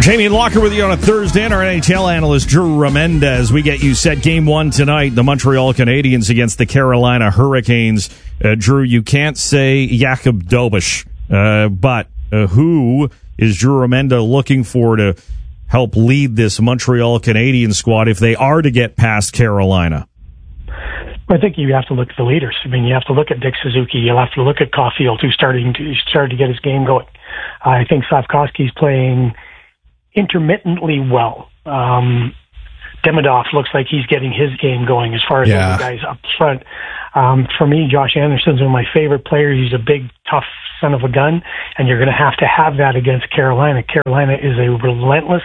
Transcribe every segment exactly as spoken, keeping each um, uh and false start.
Jamie Locker with you on a Thursday, and our N H L analyst Drew Remendez. We get you set game one tonight, the Montreal Canadiens against the Carolina Hurricanes. Uh, Drew, you can't say Jakub Dobeš, uh, but uh, who is Drew Remendez looking for to help lead this Montreal Canadiens squad if they are to get past Carolina? I think you have to look at the leaders. I mean, you have to look at Dick Suzuki. You'll have to look at Caulfield, who's starting to started to get his game going. I think Slavkovsky's playing intermittently well. Um, Demidov looks like he's getting his game going as far as yeah. the guys up front. Um, for me, Josh Anderson's one of my favorite players. He's a big, tough son of a gun, and you're going to have to have that against Carolina. Carolina is a relentless,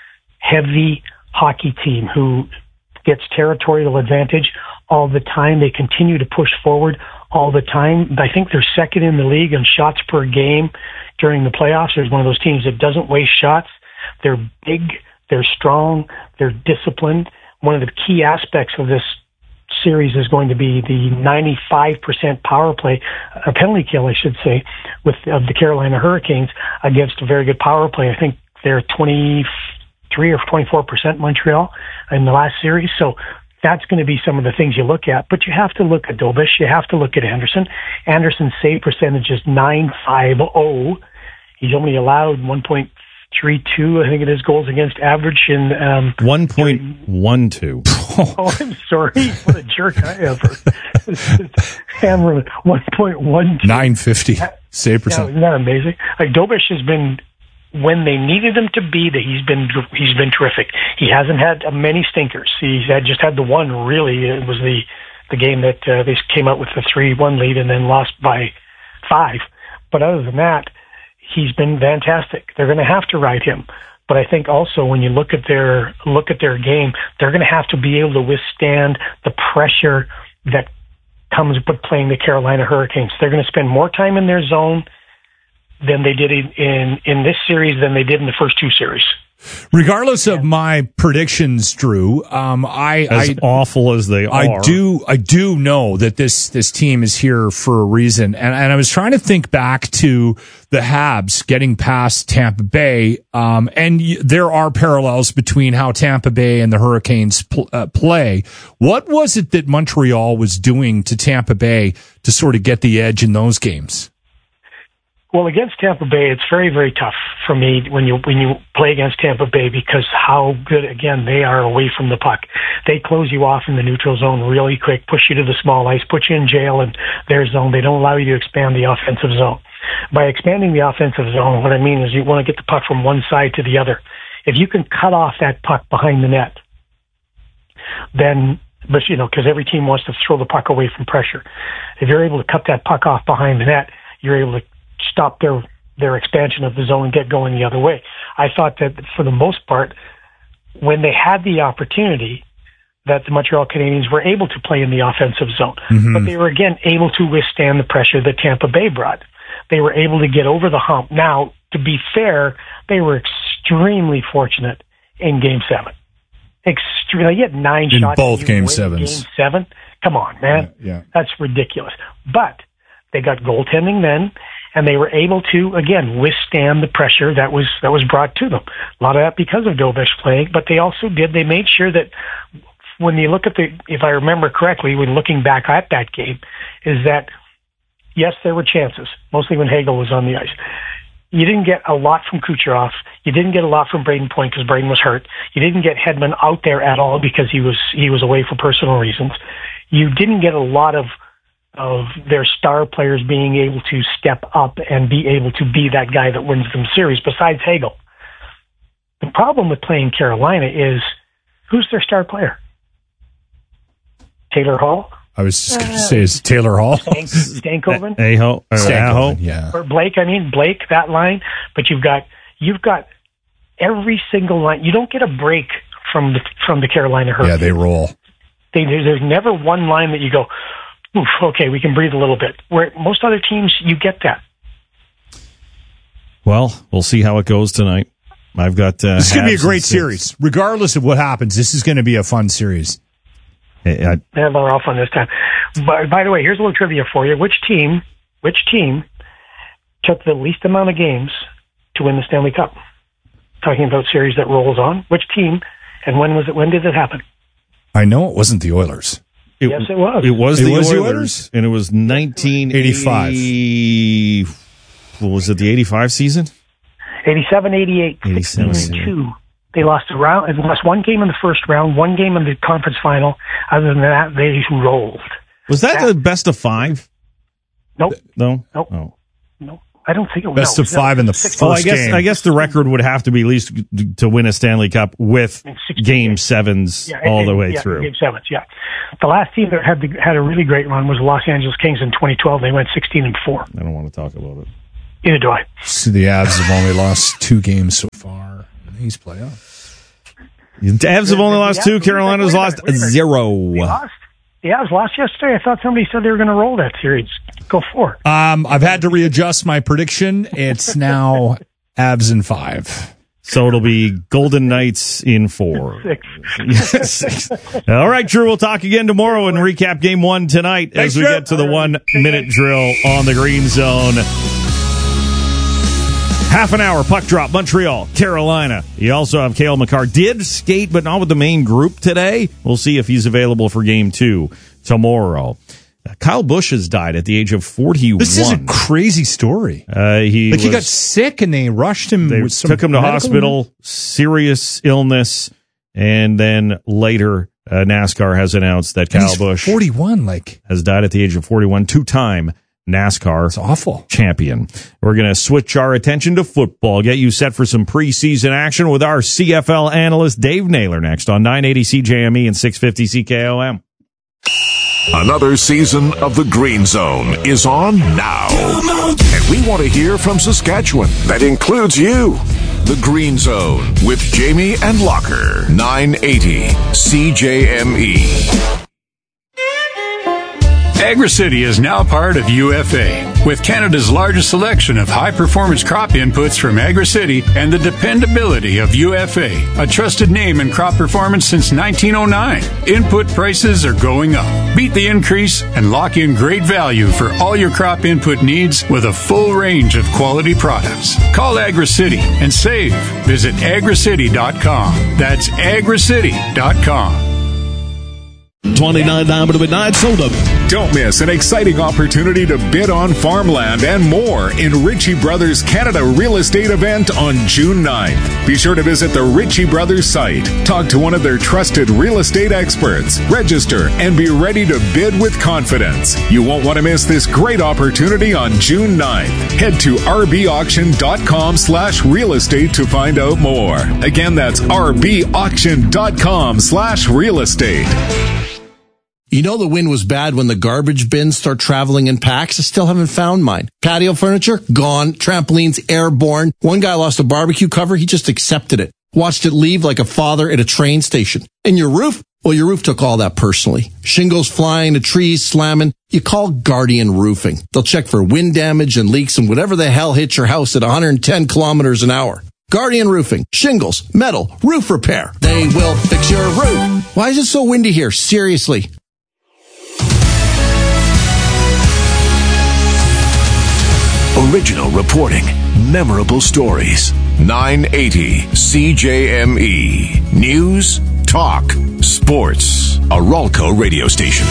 heavy hockey team who gets territorial advantage all the time. They continue to push forward all the time. I think they're second in the league on shots per game during the playoffs. There's one of those teams that doesn't waste shots. They're big, they're strong, they're disciplined. One of the key aspects of this series is going to be the ninety-five percent power play, a penalty kill, I should say, with of the Carolina Hurricanes against a very good power play. I think they're twenty-three or twenty-four percent Montreal in the last series. So that's going to be some of the things you look at. But you have to look at Dobeš. You have to look at Anderson. Anderson's save percentage is nine fifty. He's only allowed one point three two, I think it is, goals against average in um, one point one two. Oh, I'm sorry. What a jerk I am. Hammer one point one two. nine fifty save percent. Yeah, isn't that amazing? Like, Dobeš has been, when they needed him to be, that he's been he's been terrific. He hasn't had many stinkers. He's had just had the one, really. It was the the game that uh, they came out with the three one lead and then lost by five. But other than that, he's been fantastic. They're going to have to ride him. But I think also when you look at their look at their game, they're going to have to be able to withstand the pressure that comes with playing the Carolina Hurricanes. They're going to spend more time in their zone than they did in, in, in this series than they did in the first two series. Regardless of my predictions, Drew, um, I as I, awful as they are, I do I do know that this this team is here for a reason, and and I was trying to think back to the Habs getting past Tampa Bay, um, and y- there are parallels between how Tampa Bay and the Hurricanes pl- uh, play. What was it that Montreal was doing to Tampa Bay to sort of get the edge in those games? Well, against Tampa Bay, it's very, very tough for me when you when you play against Tampa Bay because how good, again, they are away from the puck. They close you off in the neutral zone really quick, push you to the small ice, put you in jail in their zone. They don't allow you to expand the offensive zone. By expanding the offensive zone, what I mean is you want to get the puck from one side to the other. If you can cut off that puck behind the net, then, but you know, because every team wants to throw the puck away from pressure. If you're able to cut that puck off behind the net, you're able to stop their their expansion of the zone and get going the other way. I thought that for the most part, when they had the opportunity, that the Montreal Canadiens were able to play in the offensive zone. Mm-hmm. But they were, again, able to withstand the pressure that Tampa Bay brought. They were able to get over the hump. Now, to be fair, they were extremely fortunate in Game seven. Extremely. You had nine in shots. both Game sevens. Game seven? Come on, man. Yeah, yeah. That's ridiculous. But they got goaltending then, and they were able to, again, withstand the pressure that was that was brought to them. A lot of that because of Dobeš playing, but they also did, they made sure that when you look at the, if I remember correctly, when looking back at that game, is that, yes, there were chances, mostly when Hagel was on the ice. You didn't get a lot from Kucherov. You didn't get a lot from Braden Point because Braden was hurt. You didn't get Hedman out there at all because he was he was away for personal reasons. You didn't get a lot of of their star players being able to step up and be able to be that guy that wins them series, besides Hagel. The problem with playing Carolina is, who's their star player? Taylor Hall? I was just going to say, is Taylor Hall? Stank, Stankoven? Aho? Or Stankoven, yeah. Or Blake, I mean, Blake, that line. But you've got, you've got every single line. You don't get a break from the, from the Carolina Hurricanes. Yeah, they roll. They, there's never one line that you go, oof, okay, we can breathe a little bit. Where most other teams, you get that. Well, we'll see how it goes tonight. I've got. Uh, this is going to be a great series. Regardless of what happens, this is going to be a fun series. I, I, They're off on this time. But, by the way, here's a little trivia for you. Which team, which team took the least amount of games to win the Stanley Cup? talking about series that rolls on. Which team and when was it? When did it happen? I know it wasn't the Oilers. It, yes, it was. It was, it the, was Oilers, the Oilers, and it was nineteen eighty-five. What was it? The eighty-five season? eighty-seven eighty-eight, eighty-seven, sixteen two. They lost a round. They lost one game in the first round, one game in the conference final. Other than that, they just rolled. Was that, that the best of five? Nope. No. Nope. Oh. No. I don't think it was. Best no, of five no, in the six, first well, I guess game. I guess the record would have to be at least to win a Stanley Cup with game games. sevens yeah, all it, the way yeah, through. Game sevens, yeah. The last team that had the, had a really great run was the Los Angeles Kings in twenty twelve. They went sixteen and four. I don't want to talk about it. Neither do I. So the Avs have only lost two games so far in these playoffs. The Avs have only lost two. Carolina's lost zero. They lost. The Avs lost yesterday. I thought somebody said they were going to roll that series. Go for it. Um, I've had to readjust my prediction. It's now Avs in five. So it'll be Golden Knights in four. Six. Six. All right, Drew, we'll talk again tomorrow and recap game one tonight Thanks, as we Drew. get to the one-minute drill on the Green Zone. Half an hour, puck drop, Montreal, Carolina. You also have Cale Makar. Did skate, but not with the main group today. We'll see if he's available for game two tomorrow. Uh, Kyle Busch has died at the age of forty-one. This is a crazy story. Uh, he like was, he got sick and they rushed him. They with some took him to medical hospital, event? serious illness, and then later uh, NASCAR has announced that And Kyle he's Busch forty-one, like has died at the age of forty-one, two-time NASCAR it's awful. champion. We're going to switch our attention to football, get you set for some preseason action with our C F L analyst Dave Naylor next on nine eighty C J M E and six fifty C K O M. Another season of the Green Zone is on now. And we want to hear from Saskatchewan. That includes you. The Green Zone with Jamie and Locker. nine eighty C J M E. AgriCity is now part of U F A. With Canada's largest selection of high-performance crop inputs from AgriCity and the dependability of U F A, a trusted name in crop performance since nineteen oh nine. Input prices are going up. Beat the increase and lock in great value for all your crop input needs with a full range of quality products. Call AgriCity and save. Visit agricity dot com. That's agricity dot com. twenty-nine down to midnight soda. Don't miss an exciting opportunity to bid on farmland and more in Ritchie Brothers Canada Real Estate event on June ninth. Be sure to visit the Ritchie Brothers site, talk to one of their trusted real estate experts, register, and be ready to bid with confidence. You won't want to miss this great opportunity on June ninth. Head to r b auction dot com slash real estate to find out more. Again, that's r b auction dot com slash real estate. You know the wind was bad when the garbage bins start traveling in packs. I still haven't found mine. Patio furniture, gone. Trampolines, airborne. One guy lost a barbecue cover. He just accepted it. Watched it leave like a father at a train station. And your roof? Well, your roof took all that personally. Shingles flying, the trees slamming. You call Guardian Roofing. They'll check for wind damage and leaks and whatever the hell hits your house at one hundred ten kilometers an hour. Guardian Roofing. Shingles, metal, roof repair. They will fix your roof. Why is it so windy here? Seriously. Original reporting, memorable stories. nine eighty C J M E. News, talk, sports. A Ralco radio station.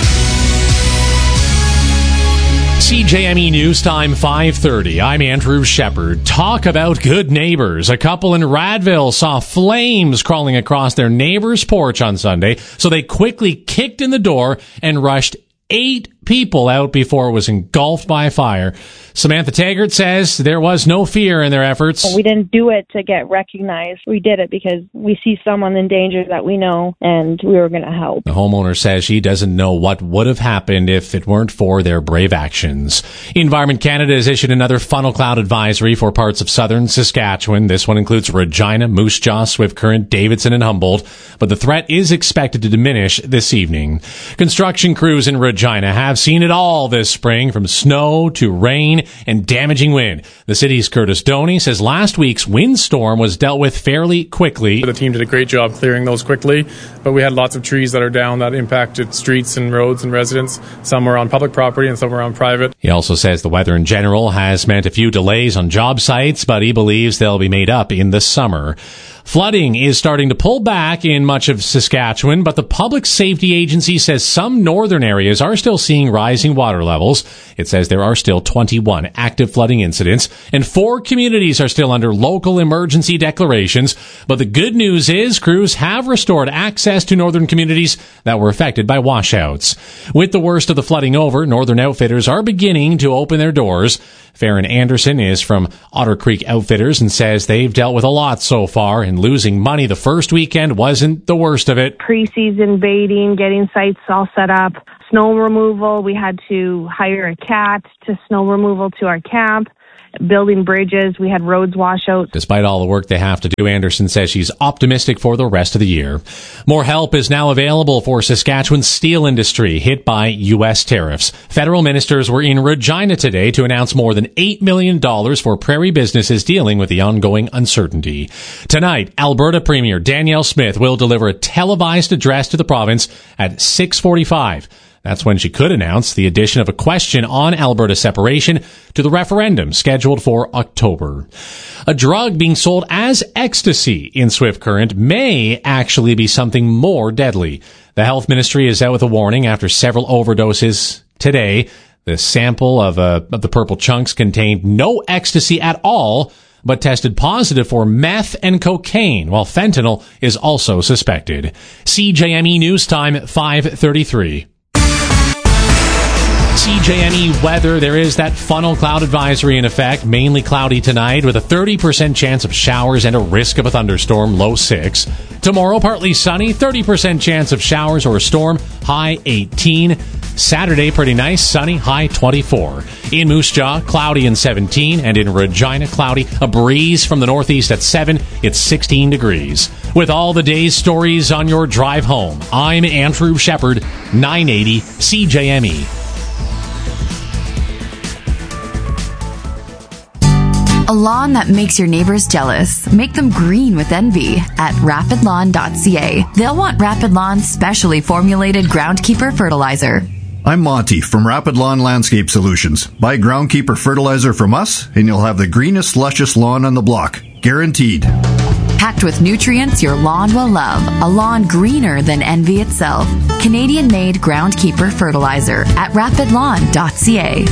C J M E News Time five thirty. I'm Andrew Shepard. Talk about good neighbors. A couple in Radville saw flames crawling across their neighbor's porch on Sunday, so they quickly kicked in the door and rushed eight people out before it was engulfed by fire. Samantha Taggart says there was no fear in their efforts. We didn't do it to get recognized. We did it because we see someone in danger that we know, and we were going to help. The homeowner says she doesn't know what would have happened if it weren't for their brave actions. Environment Canada has issued another funnel cloud advisory for parts of southern Saskatchewan. This one includes Regina, Moose Jaw, Swift Current, Davidson, and Humboldt, but the threat is expected to diminish this evening. Construction crews in Regina have have seen it all this spring, from snow to rain and damaging wind. The city's Curtis Doney says last week's windstorm was dealt with fairly quickly. The team did a great job clearing those quickly, but we had lots of trees that are down that impacted streets and roads and residents. Some were on public property and some were on private. He also says the weather in general has meant a few delays on job sites, but he believes they'll be made up in the summer. Flooding is starting to pull back in much of Saskatchewan, but the Public Safety Agency says some northern areas are still seeing rising water levels. It says there are still twenty-one active flooding incidents, and four communities are still under local emergency declarations. But the good news is crews have restored access to northern communities that were affected by washouts. With the worst of the flooding over, Northern Outfitters are beginning to open their doors. Farron Anderson is from Otter Creek Outfitters and says they've dealt with a lot so far, and losing money the first weekend wasn't the worst of it. Pre-season baiting, getting sites all set up, snow removal. We had to hire a cat to snow removal to our camp. Building bridges, we had roads wash out. Despite all the work they have to do, Anderson says she's optimistic for the rest of the year. More help is now available for Saskatchewan's steel industry hit by U S tariffs. Federal ministers were in Regina today to announce more than eight million dollars for prairie businesses dealing with the ongoing uncertainty. Tonight, Alberta Premier Danielle Smith will deliver a televised address to the province at six forty-five. That's when she could announce the addition of a question on Alberta separation to the referendum scheduled for October. A drug being sold as ecstasy in Swift Current may actually be something more deadly. The health ministry is out with a warning after several overdoses today. The sample of, uh, of the purple chunks contained no ecstasy at all, but tested positive for meth and cocaine, while fentanyl is also suspected. C J M E News Time, five thirty-three. C J M E weather, there is that funnel cloud advisory in effect, mainly cloudy tonight with a thirty percent chance of showers and a risk of a thunderstorm, low six. Tomorrow, partly sunny, thirty percent chance of showers or a storm, high eighteen. Saturday, pretty nice, sunny, high twenty-four. In Moose Jaw, cloudy and seventeen, and in Regina, cloudy, a breeze from the northeast at seven, it's sixteen degrees. With all the day's stories on your drive home, I'm Andrew Shepard, nine eighty C J M E. A lawn that makes your neighbors jealous. Make them green with envy at rapid lawn dot c a. They'll want Rapid Lawn's specially formulated Groundkeeper fertilizer. I'm Monty from Rapid Lawn Landscape Solutions. Buy Groundkeeper fertilizer from us, and you'll have the greenest, luscious lawn on the block. Guaranteed. Packed with nutrients your lawn will love. A lawn greener than envy itself. Canadian-made Groundkeeper fertilizer at rapid lawn dot c a.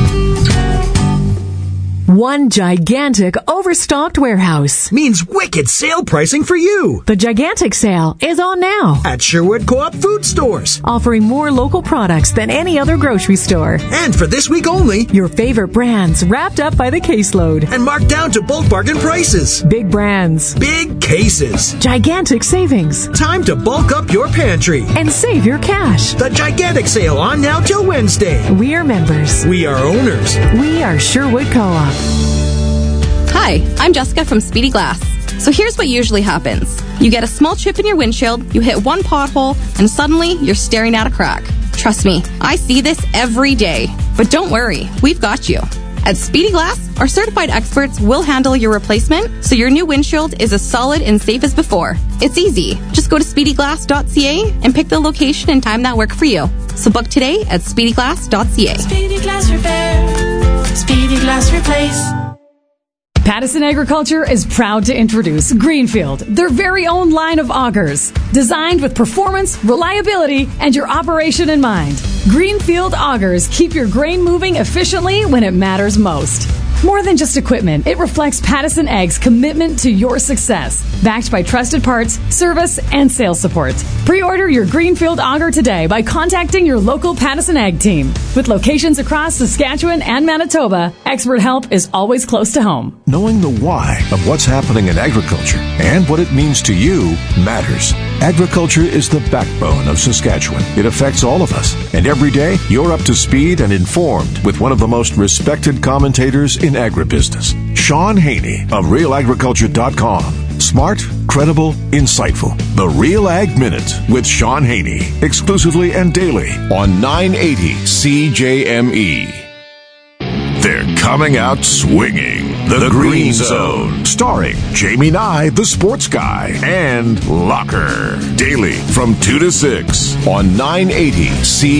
One gigantic overstocked warehouse means wicked sale pricing for you. The gigantic sale is on now at Sherwood Co-op Food Stores, offering more local products than any other grocery store. And for this week only, your favorite brands wrapped up by the caseload and marked down to bulk bargain prices. Big brands, big cases, gigantic savings. Time to bulk up your pantry and save your cash. The gigantic sale on now till Wednesday. We are members. We are owners. We are Sherwood Co-op. Hi, I'm Jessica from Speedy Glass. So here's what usually happens. You get a small chip in your windshield, you hit one pothole, and suddenly you're staring at a crack. Trust me, I see this every day. But don't worry, we've got you. At Speedy Glass, our certified experts will handle your replacement so your new windshield is as solid and safe as before. It's easy. Just go to speedy glass dot c a and pick the location and time that work for you. So book today at speedy glass dot c a. Speedy Glass Repair. Speedy Glass Replace. Pattison Agriculture is proud to introduce Greenfield, their very own line of augers, designed with performance, reliability, and your operation in mind. Greenfield augers keep your grain moving efficiently when it matters most. More than just equipment, it reflects Pattison Ag's commitment to your success, backed by trusted parts, service, and sales support. Pre-order your Greenfield auger today by contacting your local Pattison Ag team. With locations across Saskatchewan and Manitoba, expert help is always close to home. Knowing the why of what's happening in agriculture and what it means to you matters. Agriculture is the backbone of Saskatchewan. It affects all of us. And every day, you're up to speed and informed with one of the most respected commentators in agribusiness, Sean Haney of real agriculture dot com. Smart, credible, insightful. The Real Ag Minute with Sean Haney, exclusively and daily on nine eighty C J M E. They're coming out swinging. The, the Green, Green Zone. Zone. Starring Jamie Nye, the sports guy, and Locker. Daily from two to six on nine eighty C J M E.